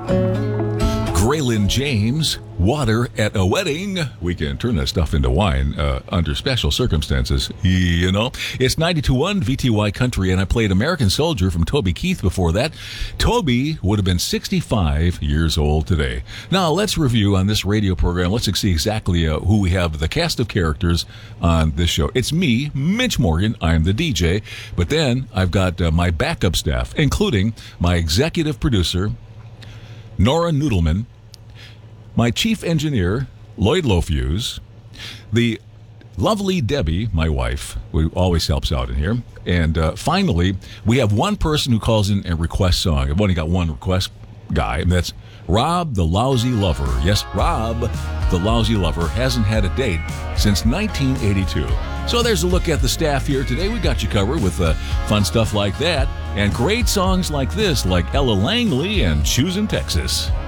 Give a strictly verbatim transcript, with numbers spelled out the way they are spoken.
Graylin James, Water at a Wedding. We can turn that stuff into wine uh, under special circumstances, you know. It's ninety-two point one V T Y Country, and I played American Soldier from Toby Keith before that. Toby would have been sixty-five years old today. Now, let's review on this radio program. Let's see exactly uh, who we have, the cast of characters on this show. It's me, Mitch Morgan. I'm the D J. But then I've got uh, my backup staff, including my executive producer, Nora Noodleman, my chief engineer, Lloyd Lofuse, the lovely Debbie, my wife, who always helps out in here. And uh, finally, we have one person who calls in and requests song. I've only got one request guy, and that's Rob the Lousy Lover. Yes, Rob the Lousy Lover hasn't had a date since nineteen eighty-two. So there's a look at the staff here today. We got you covered with uh, fun stuff like that and great songs like this, like Ella Langley and Choosing Texas.